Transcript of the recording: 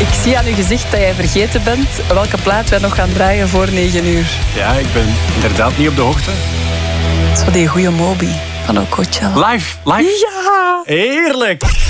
Ik zie aan uw gezicht dat jij vergeten bent welke plaat wij nog gaan draaien voor 9 uur. Ja, ik ben inderdaad niet op de hoogte. Zo die goede Moby van Ococha. Live. Ja! Heerlijk.